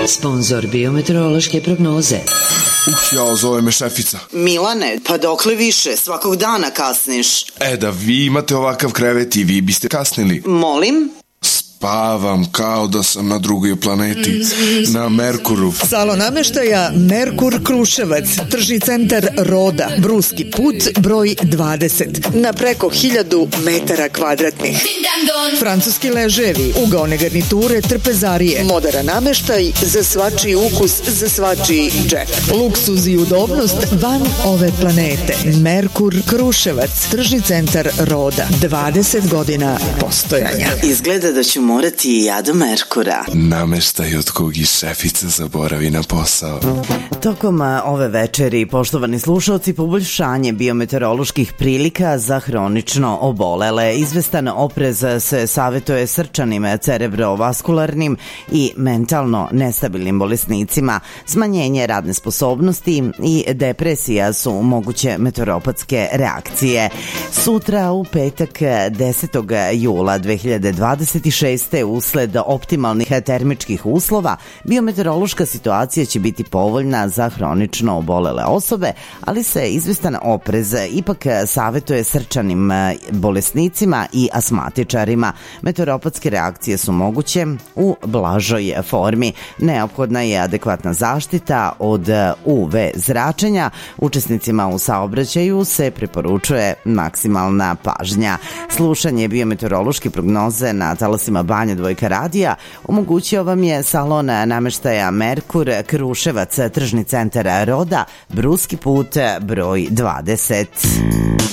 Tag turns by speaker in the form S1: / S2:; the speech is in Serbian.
S1: Sponzor biometeorološke prognoze.
S2: Jao, zove me šefica.
S3: Milane, pa dokle više? Svakog dana kasniš.
S2: Da vi imate ovakav krevet i vi biste kasnili.
S3: Molim?
S2: Spavam kao da sam na drugoj planeti, na Merkuru.
S4: Salon nameštaja Merkur Kruševac, tržni centar Roda, Bruski put, broj 20, na preko 1000 metara kvadratnih. Francuski leževi, ugaone garniture, trpezarije, moderan nameštaj za svačiji ukus, za svačiji džep. Luksuz i udobnost van ove planete. Merkur Kruševac, tržni centar Roda, 20 godina postojanja.
S3: Izgleda da ću morati i ja do Merkura.
S2: Nameštaj od kog i šefica zaboravi na posao.
S5: Tokom ove večeri, poštovani slušalci, poboljšanje biometeoroloških prilika za hronično obolele. Izvestan oprez se savjetuje srčanim, cerebrovaskularnim i mentalno nestabilnim bolesnicima. Smanjenje radne sposobnosti i depresija su moguće meteoropatske reakcije. Sutra u petak 10. jula 2026. usled optimalnih termičkih uslova, biometeorološka situacija će biti povoljna za hronično obolele osobe, ali se izvestan oprez ipak savjetuje srčanim bolesnicima i asmatičarima. Meteoropatske reakcije su moguće u blažoj formi. Neophodna je adekvatna zaštita od UV zračenja. Učesnicima u saobraćaju se preporučuje maksimalna pažnja. Slušanje biometeorološke prognoze na talasima Banja Dvojka radija omogućio vam je salon nameštaja Merkur Kruševac, tržni centar Roda, Bruski put, broj 20.